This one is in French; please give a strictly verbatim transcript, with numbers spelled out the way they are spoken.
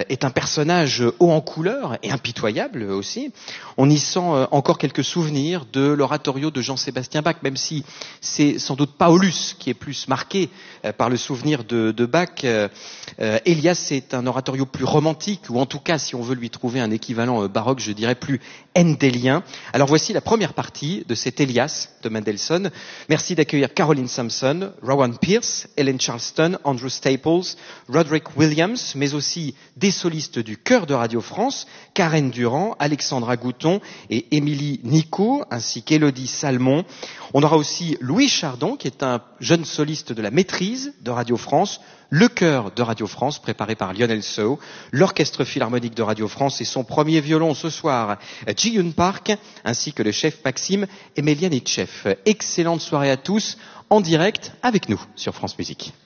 est un personnage haut en couleur et impitoyable aussi. On y sent euh, encore quelques souvenirs de l'oratorio de Jean-Sébastien Bach, même si c'est sans doute Paulus qui est plus marqué euh, par le souvenir de, de Bach. Euh, euh, Elias est un oratorio plus romantique, ou en tout cas, si on veut lui trouver un équivalent euh, baroque, je dirais plus endélien. Alors voici la première partie de cet Elias de Mendelssohn. Merci d'accueillir Caroline Sampson, Rowan Pierce, Ellen Charleston, Andrew Staples, Roderick Williams, mais aussi des solistes du chœur de Radio France, Karen Durand, Alexandra Gouton et Émilie Nicot, ainsi qu'Élodie Salmon. On aura aussi Louis Chardon, qui est un jeune soliste de la maîtrise de Radio France, le chœur de Radio France, préparé par Lionel Seo, l'orchestre philharmonique de Radio France et son premier violon ce soir, Ji-Yoon Park, ainsi que le chef Maxime Emelianitchev. Excellente soirée à tous, en direct avec nous sur France Musique.